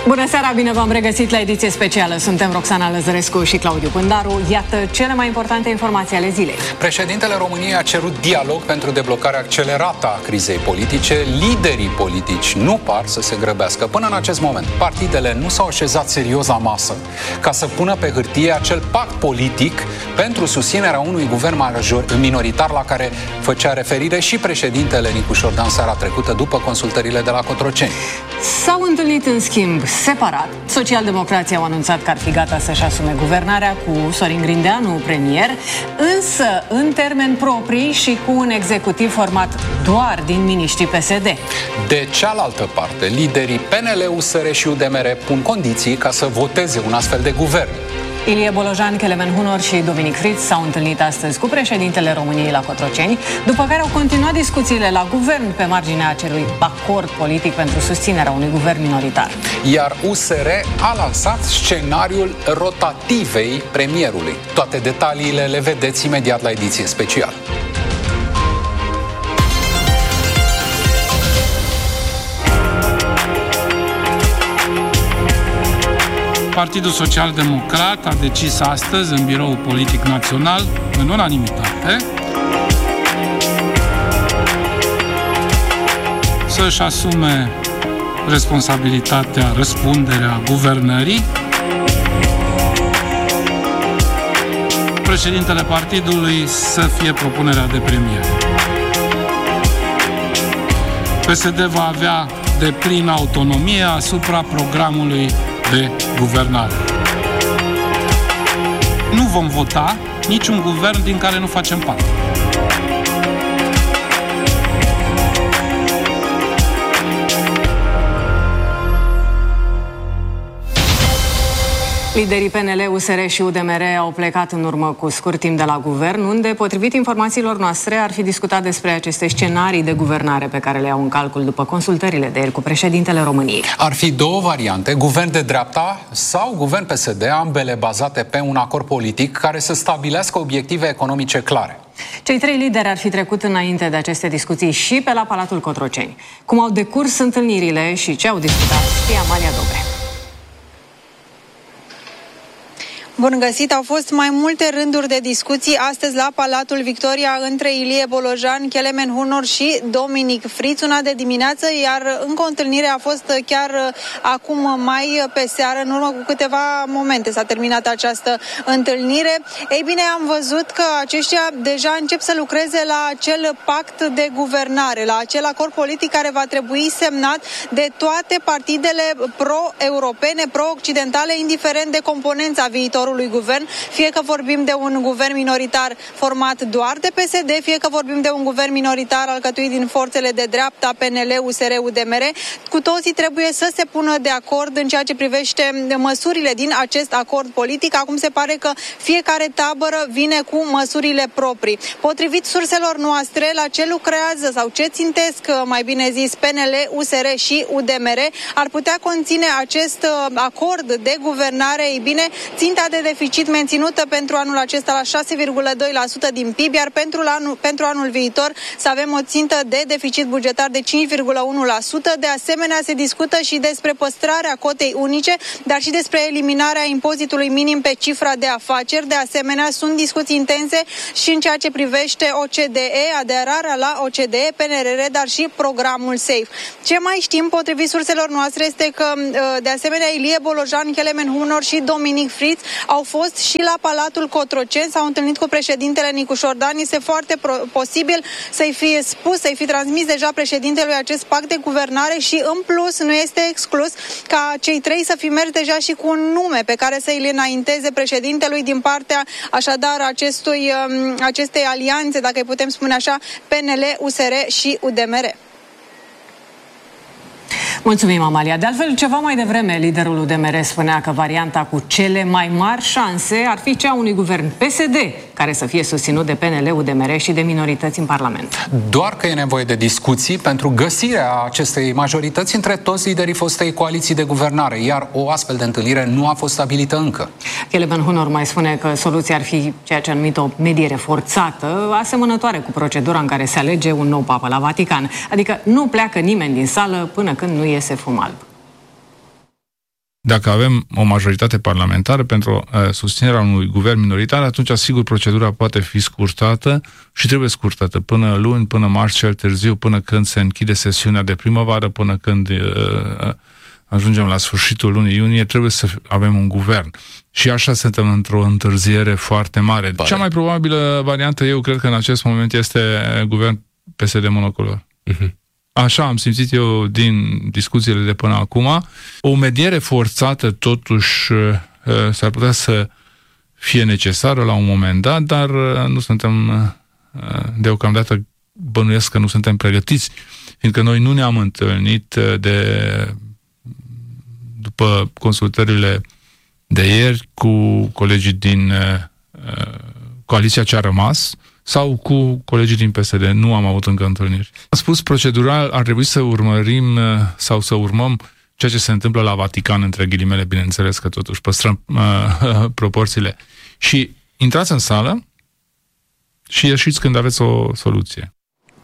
Bună seara, bine v-am regăsit la ediție specială. Suntem Roxana Lăzărescu și Claudiu Pândaru. Iată cele mai importante informații ale zilei. Președintele României a cerut dialog pentru deblocarea accelerată a crizei politice. Liderii politici nu par să se grăbească. Până în acest moment, partidele nu s-au așezat serios la masă ca să pună pe hârtie acel pact politic pentru susținerea unui guvern minoritar la care făcea referire și președintele Nicu Șordan seara trecută după consultările de la Cotroceni. S-au întâlnit în schimb separat. Socialdemocrații au anunțat că ar fi gata să-și asume guvernarea cu Sorin Grindeanu premier, însă în termeni proprii și cu un executiv format doar din miniștrii PSD. De cealaltă parte, liderii PNL, USR și UDMR pun condiții ca să voteze un astfel de guvern. Ilie Bolojan, Kelemen Hunor și Dominic Fritz s-au întâlnit astăzi cu președintele României la Cotroceni, după care au continuat discuțiile la guvern pe marginea acelui acord politic pentru susținerea unui guvern minoritar. Iar USR a lansat scenariul rotativei premierului. Toate detaliile le vedeți imediat la ediție specială. Partidul Social-Democrat a decis astăzi, în Biroul Politic Național, în unanimitate, să-și asume responsabilitatea, răspunderea guvernării. Președintele partidului să fie propunerea de premier. PSD va avea deplină autonomie asupra programului de guvernare. Nu vom vota niciun guvern din care nu facem parte. Liderii PNL, USR și UDMR au plecat în urmă cu scurt timp de la guvern, unde, potrivit informațiilor noastre, ar fi discutat despre aceste scenarii de guvernare pe care le iau în calcul după consultările de ieri cu președintele României. Ar fi două variante, guvern de dreapta sau guvern PSD, ambele bazate pe un acord politic care să stabilească obiective economice clare. Cei trei lideri ar fi trecut înainte de aceste discuții și pe la Palatul Cotroceni. Cum au decurs întâlnirile și ce au discutat, știe Amalia Dobre. Bun găsit! Au fost mai multe rânduri de discuții astăzi la Palatul Victoria între Ilie Bolojan, Kelemen Hunor și Dominic Fritz, una de dimineață, iar încă o întâlnire a fost chiar acum mai pe seară, în urmă cu câteva momente s-a terminat această întâlnire. Ei bine, am văzut că aceștia deja încep să lucreze la acel pact de guvernare, la acel acord politic care va trebui semnat de toate partidele pro-europene, pro-occidentale, indiferent de componența viitorului guvern, fie că vorbim de un guvern minoritar format doar de PSD, fie că vorbim de un guvern minoritar alcătuit din forțele de dreapta, PNL, USR, UDMR, cu toții trebuie să se pună de acord în ceea ce privește măsurile din acest acord politic. Acum se pare că fiecare tabără vine cu măsurile proprii. Potrivit surselor noastre, la ce lucrează sau ce țintesc, mai bine zis, PNL, USR și UDMR, ar putea conține acest acord de guvernare. Ei bine, ținta de deficit menținută pentru anul acesta la 6,2% din PIB, iar pentru anul viitor să avem o țintă de deficit bugetar de 5,1%. De asemenea, se discută și despre păstrarea cotei unice, dar și despre eliminarea impozitului minim pe cifra de afaceri. De asemenea, sunt discuții intense și în ceea ce privește OCDE, aderarea la OCDE, PNRR, dar și programul SAFE. Ce mai știm, potrivit surselor noastre, este că, de asemenea, Ilie Bolojan, Kelemen Hunor și Dominic Fritz au fost și la Palatul Cotroceni, s-au întâlnit cu președintele Nicu Șordan. Este foarte posibil să-i fie spus, să-i fi transmis deja președintelui acest pact de guvernare și, în plus, nu este exclus ca cei trei să fi mers deja și cu un nume pe care să îl înainteze președintelui din partea, așadar, acestei alianțe, dacă îi putem spune așa, PNL, USR și UDMR. Mulțumim, Amalia. De altfel, ceva mai devreme, liderul UDMR spunea că varianta cu cele mai mari șanse ar fi cea unui guvern PSD, care să fie susținut de PNL, UDMR și de minorități în Parlament. Doar că e nevoie de discuții pentru găsirea acestei majorități între toți liderii fostei coaliții de guvernare, iar o astfel de întâlnire nu a fost stabilită încă. Kelemen Hunor mai spune că soluția ar fi ceea ce a numit o mediere forțată, asemănătoare cu procedura în care se alege un nou papă la Vatican. Adică nu pleacă nimeni din sală până când nu iese fum alb. Dacă avem o majoritate parlamentară pentru susținerea unui guvern minoritar, atunci, sigur, procedura poate fi scurtată și trebuie scurtată până luni, până marți cel târziu, până când se închide sesiunea de primăvară, până când ajungem la sfârșitul lunii iunie, trebuie să avem un guvern. Și așa suntem într-o întârziere foarte mare. Cea mai probabilă variantă, eu cred că în acest moment este guvern PSD monocolor. Așa am simțit eu din discuțiile de până acum. O mediere forțată totuși s-ar putea să fie necesară la un moment dat, dar nu suntem, deocamdată bănuiesc că nu suntem pregătiți, fiindcă noi nu ne-am întâlnit după consultările de ieri cu colegii din coaliția ce a rămas sau cu colegii din PSD. Nu am avut încă întâlniri. Am spus, procedural ar trebui să urmărim sau să urmăm ceea ce se întâmplă la Vatican, între ghilimele, bineînțeles că totuși păstrăm proporțiile. Și intrați în sală și ieșiți când aveți o soluție.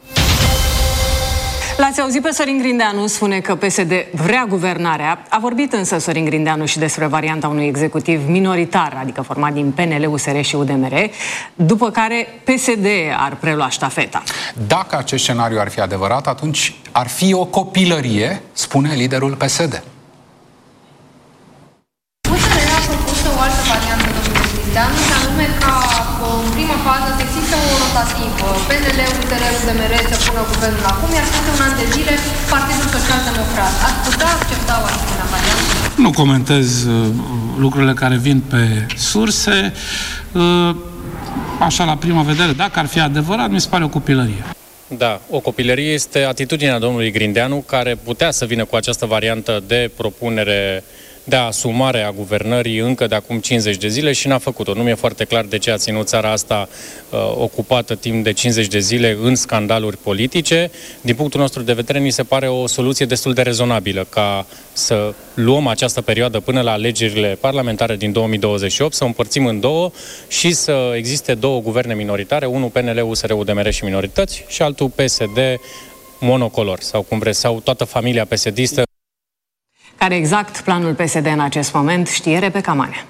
L-ați auzit pe Sorin Grindeanu spune că PSD vrea guvernarea. A vorbit însă Sorin Grindeanu și despre varianta unui executiv minoritar, adică format din PNL, USR și UDMR, după care PSD ar prelua ștafeta. Dacă acest scenariu ar fi adevărat, atunci ar fi o copilărie, spune liderul PSD. USR a propus o altă variantă, domnule Grindeanu, și anume ca în prima fază să existe o rotativă. PNL, USR, UDMR să pună guvernul acum, iar peste un an de zile Partidul Social-Democrat. Ați putea accepta o asemenea variantă? Nu comentez lucrurile care vin pe surse. Așa, la prima vedere, dacă ar fi adevărat, mi se pare o copilărie. Da, o copilărie este atitudinea domnului Grindeanu, care putea să vină cu această variantă de propunere de asumare a guvernării încă de acum 50 de zile și n-a făcut-o. Nu mi-e foarte clar de ce a ținut țara asta ocupată timp de 50 de zile în scandaluri politice. Din punctul nostru de vedere, ni se pare o soluție destul de rezonabilă ca să luăm această perioadă până la alegerile parlamentare din 2028, să o împărțim în două și să existe două guverne minoritare, unul PNL, USR, UDMR și minorități și altul PSD monocolor, sau cum vreți, sau toată familia PSD-istă. Care exact planul PSD în acest moment, știe Rebecca Manea.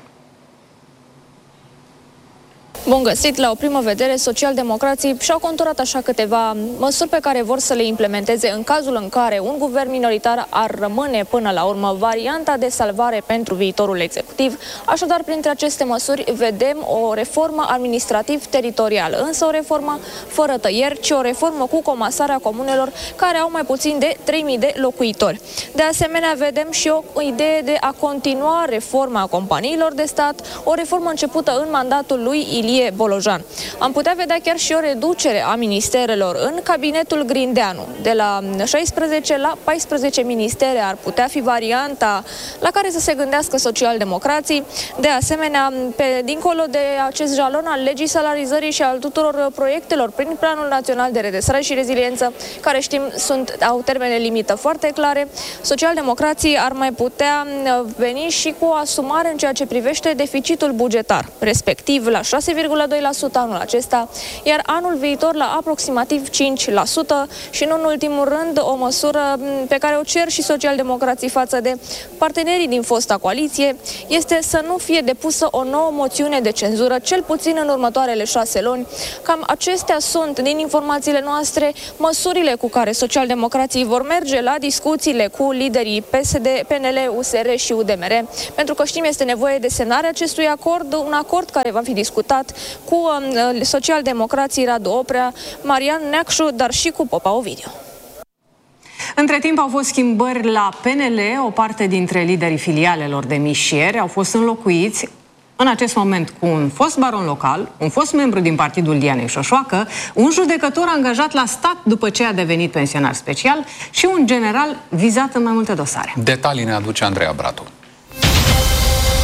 Bun găsit! La o primă vedere, socialdemocrații și-au conturat așa câteva măsuri pe care vor să le implementeze în cazul în care un guvern minoritar ar rămâne până la urmă varianta de salvare pentru viitorul executiv. Așadar, printre aceste măsuri vedem o reformă administrativ-teritorială, însă o reformă fără tăieri, ci o reformă cu comasarea comunelor care au mai puțin de 3.000 de locuitori. De asemenea, vedem și o idee de a continua reforma companiilor de stat, o reformă începută în mandatul lui Ilie Bolojan. Am putea vedea chiar și o reducere a ministerelor în cabinetul Grindeanu. De la 16 la 14 ministere ar putea fi varianta la care să se gândească socialdemocrații. De asemenea, dincolo de acest jalon al legii salarizării și al tuturor proiectelor prin Planul Național de Redresare și Reziliență, care știm au termene limită foarte clare, socialdemocrații ar mai putea veni și cu o asumare în ceea ce privește deficitul bugetar, respectiv la 6,2% anul acesta, iar anul viitor la aproximativ 5%, și nu în ultimul rând o măsură pe care o cer și socialdemocrații față de partenerii din fosta coaliție este să nu fie depusă o nouă moțiune de cenzură, cel puțin în următoarele 6 luni. Cam acestea sunt, din informațiile noastre, măsurile cu care socialdemocrații vor merge la discuțiile cu liderii PSD, PNL, USR și UDMR, pentru că știm este nevoie de semnarea acestui acord, un acord care va fi discutat cu socialdemocrații Radu Oprea, Marian Neacșu, dar și cu Popa Ovidiu. Între timp au fost schimbări la PNL, o parte dintre liderii filialelor de mișieri au fost înlocuiți în acest moment cu un fost baron local, un fost membru din partidul Dianei Șoșoacă, un judecător angajat la stat după ce a devenit pensionar special și un general vizat în mai multe dosare. Detalii ne aduce Andreea Bratu.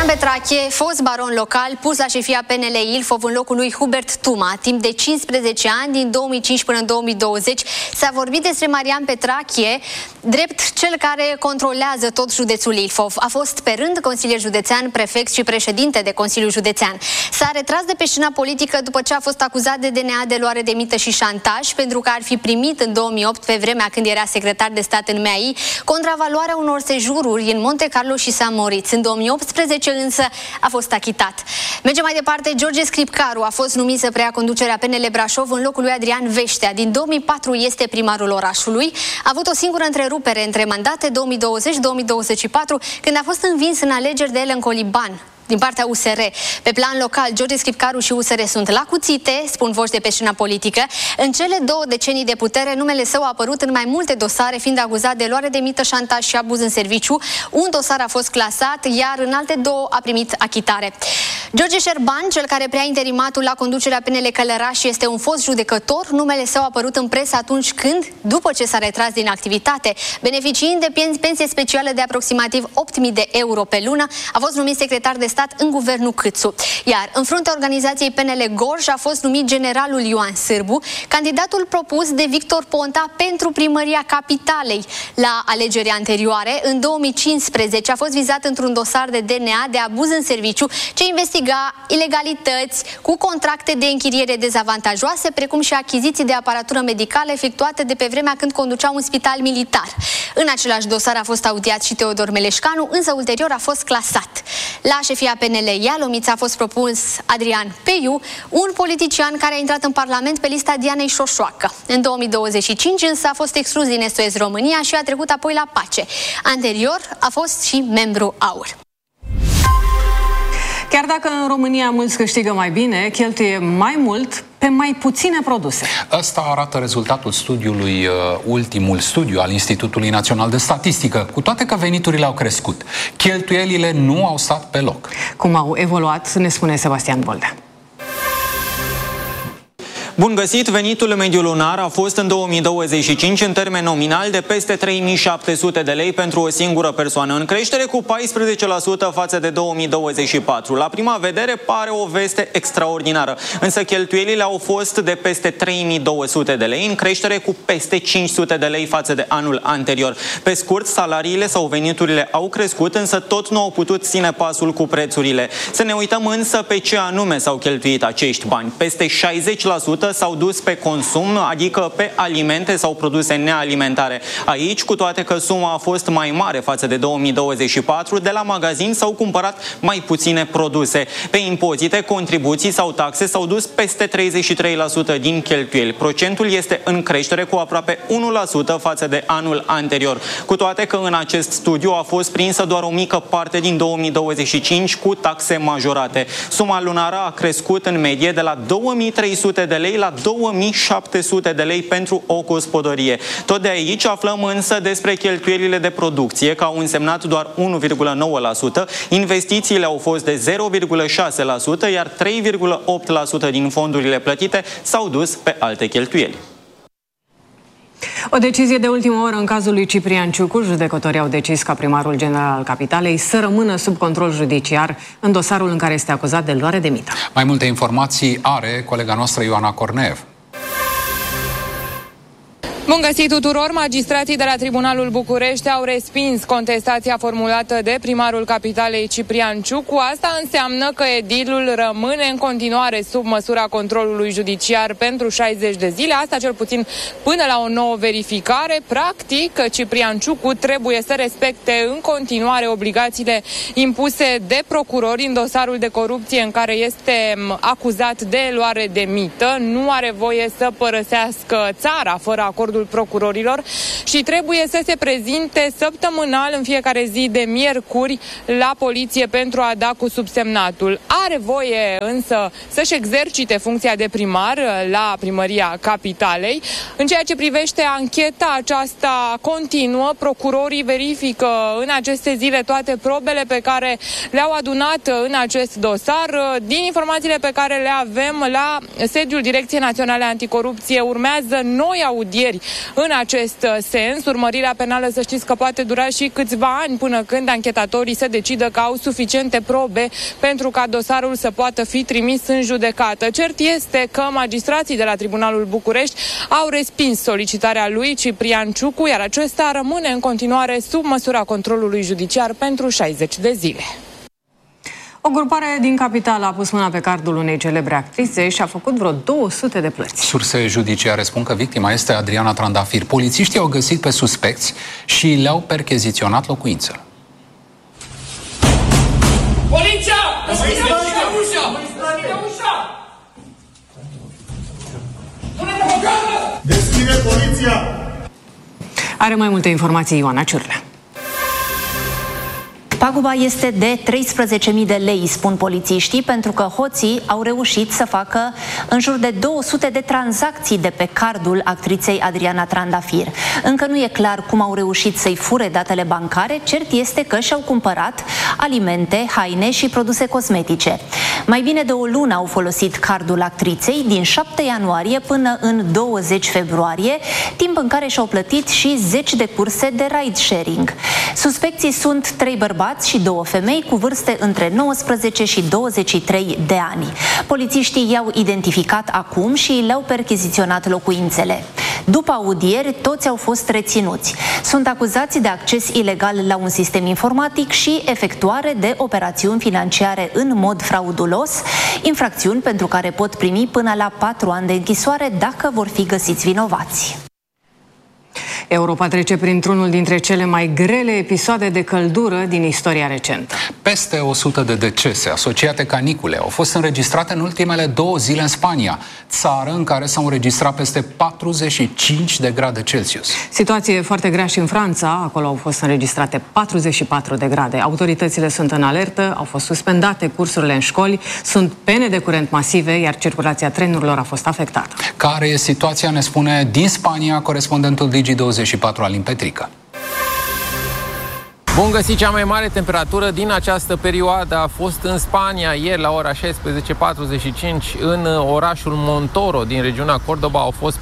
Marian Petrache, fost baron local, pus la șefia PNL Ilfov în locul lui Hubert Tuma, timp de 15 ani, din 2005 până în 2020, s-a vorbit despre Marian Petrache drept cel care controlează tot județul Ilfov. A fost pe rând consilier județean, prefect și președinte de Consiliul Județean. S-a retras de pe scena politică după ce a fost acuzat de DNA de luare de mită și șantaj, pentru că ar fi primit în 2008, pe vremea când era secretar de stat în MEAI, contravaloarea unor sejururi în Monte Carlo și San Moritz. În 2018 însă a fost achitat. Mergem mai departe. George Scripcaru a fost numit să preia conducerea PNL Brașov în locul lui Adrian Veștea. Din 2004 este primarul orașului. A avut o singură întrerupere între mandate, 2020-2024, când a fost învins în alegeri de Ellen Coliban din partea USR. Pe plan local, George Scripcaru și USR sunt la cuțite, spun voci de pe scena politică. În cele 2 decenii de putere, numele său a apărut în mai multe dosare, fiind acuzat de luare de mită, șantaj și abuz în serviciu. Un dosar a fost clasat, iar în alte 2 a primit achitare. George Șerban, cel care preia interimatul la conducerea PNL Călăraș, este un fost judecător. Numele său a apărut în presă atunci când, după ce s-a retras din activitate, beneficiind de pensie specială de aproximativ 8.000 de euro pe lună, a fost numit secretar de stat în guvernul Câțu. Iar în fruntea organizației PNL Gorj a fost numit generalul Ioan Sârbu, candidatul propus de Victor Ponta pentru primăria Capitalei. La alegerile anterioare, în 2015, a fost vizat într-un dosar de DNA de abuz în serviciu ce investiga ilegalități cu contracte de închiriere dezavantajoase, precum și achiziții de aparatură medicală efectuate de pe vremea când conducea un spital militar. În același dosar a fost audiat și Teodor Meleșcanu, însă ulterior a fost clasat. La șefia PNL Ialomița a fost propus Adrian Peiu, un politician care a intrat în Parlament pe lista Dianei Șoșoacă. În 2025 însă a fost exclus din SOS România și a trecut apoi la Pace. Anterior a fost și membru AUR. Chiar dacă în România mulți câștigă mai bine, cheltuie mai mult pe mai puține produse. Asta arată rezultatul studiului, ultimul studiu al Institutului Național de Statistică. Cu toate că veniturile au crescut, cheltuielile nu au stat pe loc. Cum au evoluat, ne spune Sebastian Boldea. Bun găsit! Venitul mediu lunar a fost în 2025 în termen nominal de peste 3.700 de lei pentru o singură persoană, în creștere cu 14% față de 2024. La prima vedere pare o veste extraordinară, însă cheltuielile au fost de peste 3.200 de lei, în creștere cu peste 500 de lei față de anul anterior. Pe scurt, salariile sau veniturile au crescut, însă tot nu au putut ține pasul cu prețurile. Să ne uităm însă pe ce anume s-au cheltuit acești bani. Peste 60% s-au dus pe consum, adică pe alimente sau produse nealimentare. Aici, cu toate că suma a fost mai mare față de 2024, de la magazin s-au cumpărat mai puține produse. Pe impozite, contribuții sau taxe s-au dus peste 33% din cheltuieli. Procentul este în creștere cu aproape 1% față de anul anterior. Cu toate că în acest studiu a fost prinsă doar o mică parte din 2025 cu taxe majorate. Suma lunară a crescut în medie de la 2.300 de lei la 2700 de lei pentru o gospodărie. Tot de aici aflăm însă despre cheltuielile de producție, că au însemnat doar 1,9%, investițiile au fost de 0,6%, iar 3,8% din fondurile plătite s-au dus pe alte cheltuieli. O decizie de ultimă oră în cazul lui Ciprian Ciucu. Judecătorii au decis ca primarul general al Capitalei să rămână sub control judiciar în dosarul în care este acuzat de luare de mită. Mai multe informații are colega noastră Ioana Corneev. Bun găsit tuturor! Magistrații de la Tribunalul București au respins contestația formulată de primarul Capitalei Ciprian Ciucu. Asta înseamnă că edilul rămâne în continuare sub măsura controlului judiciar pentru 60 de zile, asta cel puțin până la o nouă verificare. Practic, Ciprian Ciucu trebuie să respecte în continuare obligațiile impuse de procurori în dosarul de corupție în care este acuzat de luare de mită. Nu are voie să părăsească țara fără acordul procurorilor și trebuie să se prezinte săptămânal în fiecare zi de miercuri la poliție pentru a da cu subsemnatul. Are voie însă să-și exercite funcția de primar la primăria Capitalei. În ceea ce privește ancheta aceasta continuă, procurorii verifică în aceste zile toate probele pe care le-au adunat în acest dosar. Din informațiile pe care le avem la sediul Direcției Naționale Anticorupție urmează noi audieri în acest sens. Urmărirea penală, să știți că poate dura și câțiva ani până când anchetatorii se decidă că au suficiente probe pentru ca dosarul să poată fi trimis în judecată. Cert este că magistrații de la Tribunalul București au respins solicitarea lui Ciprian Ciucu, iar acesta rămâne în continuare sub măsura controlului judiciar pentru 60 de zile. O grupare din capitală a pus mâna pe cardul unei celebre actrițe și a făcut vreo 200 de plăți. Surse judiciare spun că victima este Adriana Trandafir. Polițiștii au găsit pe suspecți și le-au percheziționat locuințele. Poliția! Deschide ușa! Deschide poliția! Are mai multe informații Ioana Ciurlea. Paguba este de 13.000 de lei, spun polițiștii, pentru că hoții au reușit să facă în jur de 200 de tranzacții de pe cardul actriței Adriana Trandafir. Încă nu e clar cum au reușit să-i fure datele bancare, cert este că și-au cumpărat alimente, haine și produse cosmetice. Mai bine de o lună au folosit cardul actriței, din 7 ianuarie până în 20 februarie, timp în care și-au plătit și 10 de curse de ride-sharing. Suspecții sunt 3 bărbați și 2 femei cu vârste între 19 și 23 de ani. Polițiștii i-au identificat acum și le-au percheziționat locuințele. După audieri, toți au fost reținuți. Sunt acuzați de acces ilegal la un sistem informatic și efectuare de operațiuni financiare în mod fraudulos, infracțiuni pentru care pot primi până la 4 ani de închisoare dacă vor fi găsiți vinovați. Europa trece printr-unul dintre cele mai grele episoade de căldură din istoria recentă. Peste 100 de decese asociate caniculei au fost înregistrate în ultimele 2 zile în Spania, țară în care s-au înregistrat peste 45 de grade Celsius. Situație foarte grea și în Franța, acolo au fost înregistrate 44 de grade. Autoritățile sunt în alertă, au fost suspendate cursurile în școli, sunt pene de curent masive, iar circulația trenurilor a fost afectată. Care e situația, ne spune din Spania corespondentul Digi24 Alin Petrică. Bun găsit, cea mai mare temperatură din această perioadă a fost în Spania. Ieri la ora 16:45 în orașul Montoro din regiunea Cordoba au fost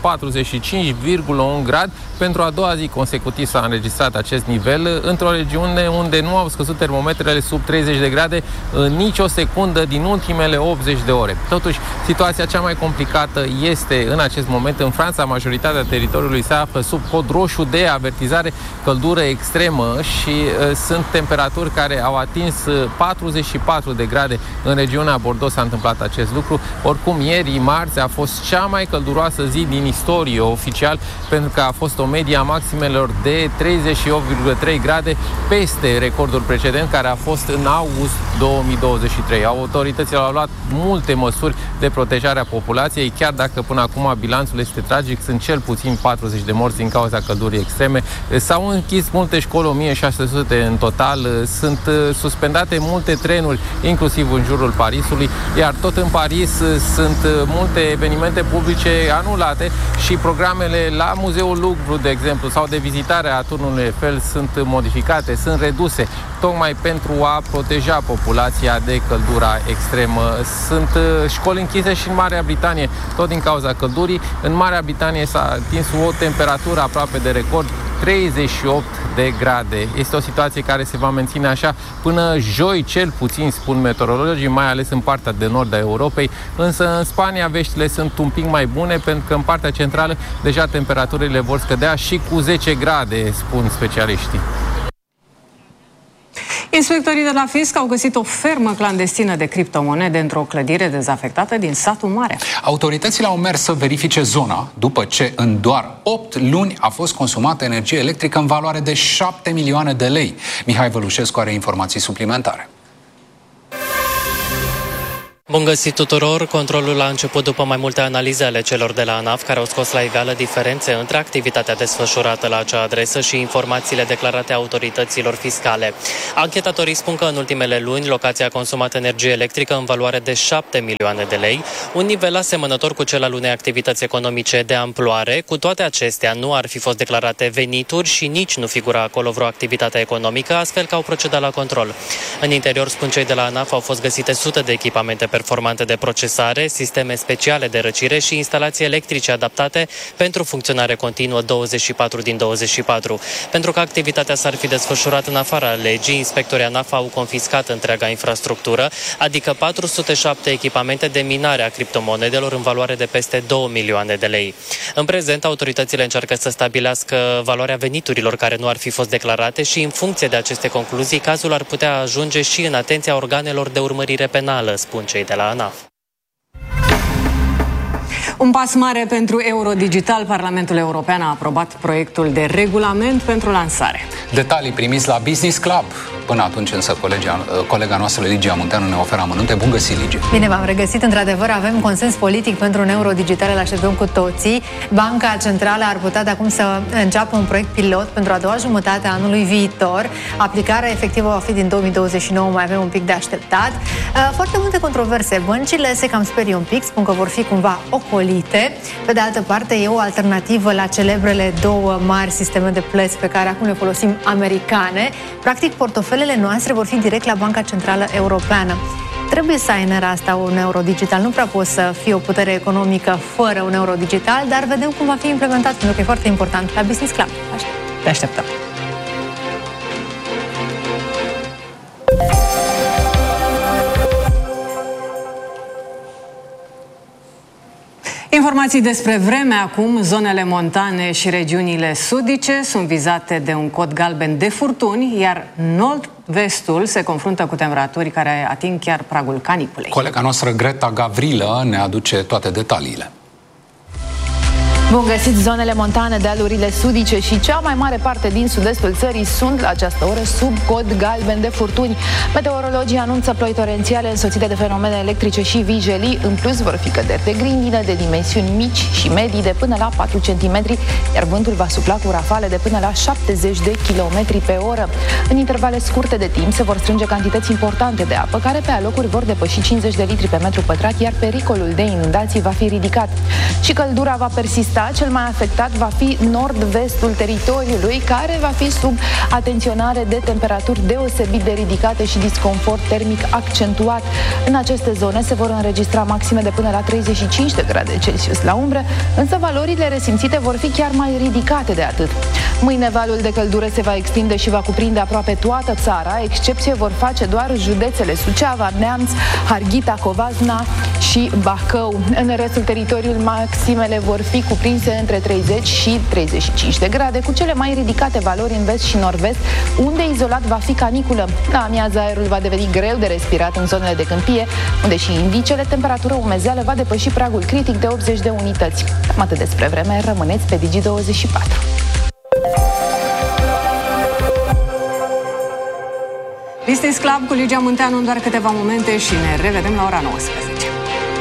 45,1 grad. Pentru a doua zi consecutiv s-a înregistrat acest nivel într-o regiune unde nu au scăzut termometrele sub 30 de grade în nicio secundă din ultimele 80 de ore. Totuși, situația cea mai complicată este în acest moment în Franța. Majoritatea teritoriului se află sub cod roșu de avertizare căldură extremă și sunt temperaturi care au atins 44 de grade. În regiunea Bordeaux s-a întâmplat acest lucru. Oricum, ieri, marți, a fost cea mai călduroasă zi din istorie oficial, pentru că a fost o medie a maximelor de 38,3 grade, peste recordul precedent, care a fost în august 2023. Autoritățile au luat multe măsuri de protejare a populației, chiar dacă până acum bilanțul este tragic, sunt cel puțin 40 de morți din cauza căldurii extreme. S-au închis multe școli, 1600 în total, sunt suspendate multe trenuri, inclusiv în jurul Parisului, iar tot în Paris sunt multe evenimente publice anulate și programele la Muzeul Louvre, de exemplu, sau de vizitare a turnului Eiffel sunt modificate, sunt reduse, tocmai pentru a proteja populația de căldura extremă. Sunt școli închise și în Marea Britanie, tot din cauza căldurii. În Marea Britanie s-a atins o temperatură aproape de record, 38 de grade. Este o situație care se va menține așa până joi, cel puțin, spun meteorologii, mai ales în partea de nord a Europei, însă în Spania veștile sunt un pic mai bune, pentru că în partea centrală deja temperaturile vor scădea și cu 10 grade, spun specialiștii. Inspectorii de la fisc au găsit o fermă clandestină de criptomonede într-o clădire dezafectată din satul Mare. Autoritățile au mers să verifice zona după ce în doar 8 luni a fost consumată energie electrică în valoare de 7 milioane de lei. Mihai Vălușescu are informații suplimentare. Bun găsit tuturor! Controlul a început după mai multe analize ale celor de la ANAF, care au scos la iveală diferențe între activitatea desfășurată la acea adresă și informațiile declarate autorităților fiscale. Anchetatorii spun că în ultimele luni locația a consumat energie electrică în valoare de 7 milioane de lei, un nivel asemănător cu cel al unei activități economice de amploare. Cu toate acestea, nu ar fi fost declarate venituri și nici nu figura acolo vreo activitate economică, astfel că au procedat la control. În interior, spun cei de la ANAF, au fost găsite sute de echipamente performante de procesare, sisteme speciale de răcire și instalații electrice adaptate pentru funcționare continuă 24 din 24. Pentru că activitatea s-ar fi desfășurat în afara legii, inspectorii ANAF au confiscat întreaga infrastructură, adică 407 echipamente de minare a criptomonedelor în valoare de peste 2 milioane de lei. În prezent, autoritățile încearcă să stabilească valoarea veniturilor care nu ar fi fost declarate și, în funcție de aceste concluzii, cazul ar putea ajunge și în atenția organelor de urmărire penală, spun cei de la ANAF. Un pas mare pentru Eurodigital. Parlamentul European a aprobat proiectul de regulament pentru lansare. Detalii primiți la Business Club. Până atunci însă colega noastră Ligia Munteanu ne oferă amănunte. Bun găsit, Ligia! Bine v-am regăsit. Într-adevăr, avem consens politic pentru un euro digital, îl așteptăm cu toții. Banca Centrală ar putea de acum să înceapă un proiect pilot pentru a doua jumătate a anului viitor. Aplicarea efectivă va fi din 2029, mai avem un pic de așteptat. Foarte multe controverse. Băncile se cam sperie un pic, spun că vor fi cumva ocolite. Pe de altă parte, e o alternativă la celebrele două mari sisteme de plăți pe care acum le folosim, americane. Practic, portofelele noastre vor fi direct la Banca Centrală Europeană. Trebuie să ai în era asta un euro digital. Nu prea poți să fii o putere economică fără un euro digital, dar vedem cum va fi implementat, pentru că e foarte important. La Business Club. Te așteptăm. Informații despre vreme acum. Zonele montane și regiunile sudice sunt vizate de un cod galben de furtuni, iar nord-vestul se confruntă cu temperaturi care ating chiar pragul caniculei. Colega noastră Greta Gavrilă ne aduce toate detaliile. Bun găsit! Zonele montane, dealurile sudice și cea mai mare parte din sud-estul țării sunt la această oră sub cod galben de furtuni. Meteorologii anunță ploi torențiale însoțite de fenomene electrice și vijelii. În plus vor fi căderi de grindină de dimensiuni mici și medii de până la 4 cm, iar vântul va sufla cu rafale de până la 70 de km pe oră. În intervale scurte de timp se vor strânge cantități importante de apă, care pe alocuri vor depăși 50 de litri pe metru pătrat, iar pericolul de inundații va fi ridicat. Și căldura va persista. Cel mai afectat va fi nord-vestul teritoriului, care va fi sub atenționare de temperaturi deosebit de ridicate și disconfort termic accentuat. În aceste zone se vor înregistra maxime de până la 35 de grade Celsius la umbră, însă valorile resimțite vor fi chiar mai ridicate de atât. Mâine valul de căldură se va extinde și va cuprinde aproape toată țara. Excepție vor face doar județele Suceava, Neamț, Harghita, Covasna și Bacău. În restul teritoriului maximele vor fi cuprinse între 30 și 35 de grade, cu cele mai ridicate valori în vest și nord-vest, unde izolat va fi caniculă. La amiază aerul va deveni greu de respirat în zonele de câmpie, unde și indicele temperatură umezeală va depăși pragul critic de 80 de unități. Cam atât despre vreme, rămâneți pe Digi24. Business Club cu Ligia Munteanu în doar câteva momente și ne revedem la ora 19.